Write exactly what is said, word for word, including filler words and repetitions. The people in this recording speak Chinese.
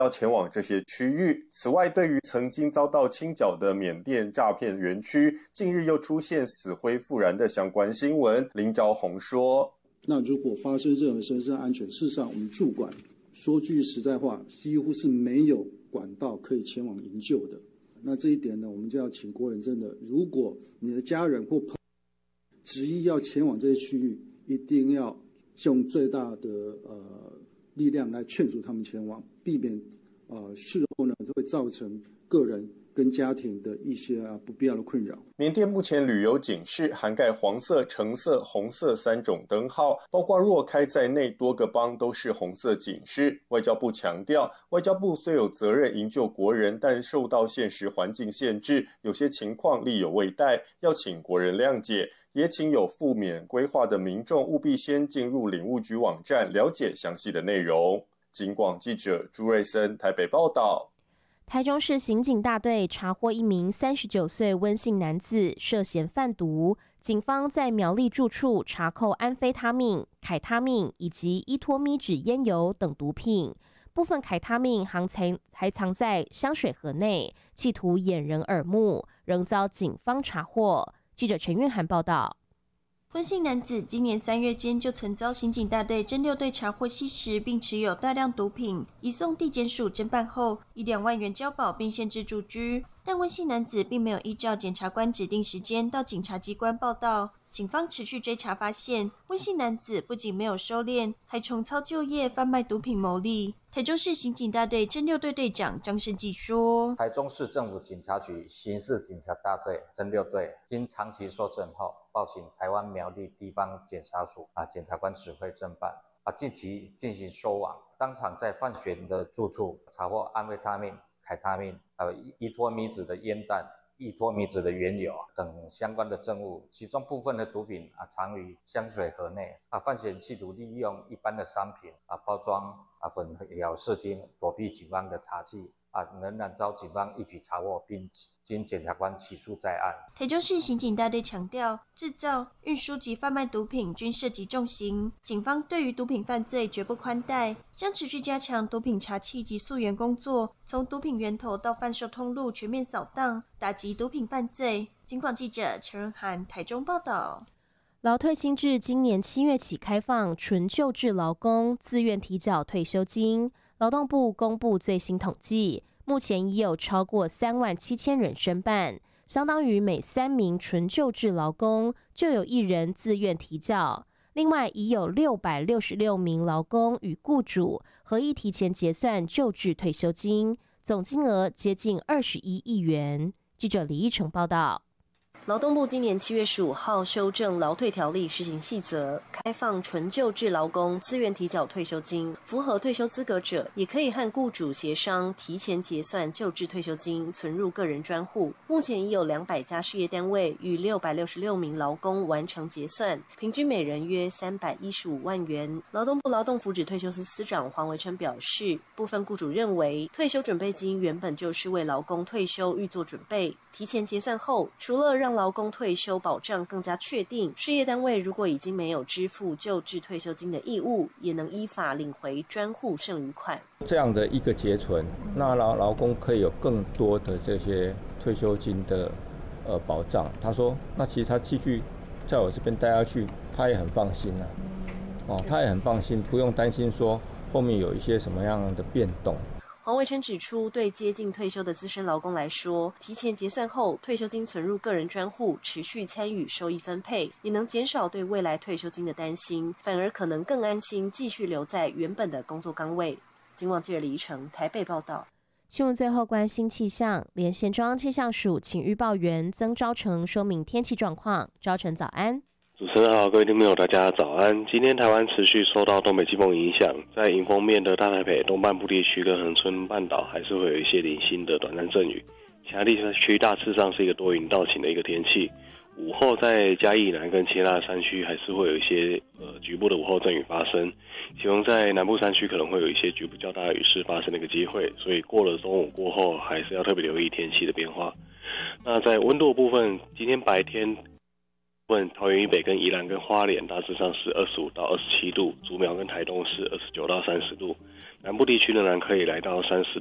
要前往这些区域。此外，对于曾经遭到清剿的缅甸诈骗园区，近日又出现死灰复燃的相关新闻。林昭宏说， 那如果发生任何身身安全，事实上我们驻管说句实在话，几乎是没有管道可以前往营救的。那这一点呢，我们就要请国人真的，如果你的家人或朋友执意要前往这些区域，一定要用最大的呃力量来劝阻他们前往，避免呃事后呢会造成个人跟家庭的一些啊不必要的困扰。 缅甸目前旅游警示涵盖黄色、橙色、红色三种灯号，包括若开在内多个邦都是红色警示。外交部强调，外交部虽有责任营救国人，但受到现实环境限制，有些情况力有未逮，要请国人谅解。也请有赴缅规划的民众务必先进入领务局网站了解详细的内容。警广记者朱瑞森台北报道。 台中市刑警大队查获一名三十九岁温姓男子涉嫌贩毒，警方在苗栗住处查扣安非他命、凯他命以及依托咪酯烟油等毒品，部分凯他命还藏还藏在香水盒内，企图掩人耳目，仍遭警方查获。记者陈韵涵报道。 温姓男子今年三月间就曾遭刑警大队侦六队查获吸食，并持有大量毒品，移送地检署侦办后，以两万元交保并限制住居。但温姓男子并没有依照检察官指定时间到警察机关报到。警方持续追查发现，温姓男子不仅没有收敛，还重操旧业，贩卖毒品牟利。台中市刑警大队侦六队队长张胜纪说：“ 台中市政府警察局刑事警察大队侦六队经长期搜证后，报请台湾苗栗地方检察署啊检察官指挥侦办啊，近期进行收网，当场在范玄的住处查获安非他命、凯他命，还有依托咪酯的烟弹。”依托咪酯的原油等相关的证物，其中部分的毒品啊藏于香水盒内啊，范闲企图利用一般的商品啊包装啊混淆视听，躲避警方的查缉啊，仍然遭警方一举查获，并经检察官起诉在案。 台中市刑警大队强调，制造、运输及贩卖毒品均涉及重刑，警方对于毒品犯罪绝不宽待，将持续加强毒品查缉及溯源工作，从毒品源头到贩售通路全面扫荡，打击毒品犯罪。警广记者陈润涵台中报道。 劳退新制今年七月起开放纯就制劳工自愿提缴退休金。劳动部公布最新统计，目前已有超过三万七千人申办，相当于每三名纯就制劳工就有一人自愿提缴。另外，已有六百六十六名劳工与雇主合意提前结算就制退休金，总金额接近二十一亿元。记者李义成报道。 劳动部今年七月十五号修正劳退条例施行细则，开放纯就制劳工自愿提缴退休金，符合退休资格者也可以和雇主协商提前结算就制退休金，存入个人专户。目前已有两百家事业单位与六百六十六名劳工完成结算，平均每人约三百一十五万元。劳动部劳动福祉退休司司长黄维琛表示，部分雇主认为退休准备金原本就是为劳工退休预做准备，提前结算后，除了让劳工退休保障更加确定，事业单位如果已经没有支付就制退休金的义务，也能依法领回专户剩余款。 这样的一个结存，那劳劳工可以有更多的这些退休金的呃保障。他说，那其实他继续在我这边待下去，他也很放心啊，哦，他也很放心，不用担心说后面有一些什么样的变动。 黄维琛指出，对接近退休的资深劳工来说，提前结算后，退休金存入个人专户，持续参与收益分配，也能减少对未来退休金的担心，反而可能更安心继续留在原本的工作岗位。警广记者李怡成台北报道。 新闻最后关心气象，连线中央气象署请预报员曾昭成说明天气状况。昭成早安。 主持人好，各位听众朋友大家早安。今天台湾持续受到东北季风影响，在迎风面的大台北东半部地区跟恒春半岛还是会有一些零星的短暂阵雨，其他地区大致上是一个多云到晴的一个天气。午后在嘉义南跟其他的山区还是会有一些呃局部的午后阵雨发生，其中在南部山区可能会有一些局部较大的雨势发生的一个机会，所以过了中午过后还是要特别留意天气的变化。那在温度的部分，今天白天分桃园以北跟宜兰跟花莲大致上是二十五到二十七度，竹苗跟台东是二十九到三十度，南部地区仍然可以来到三十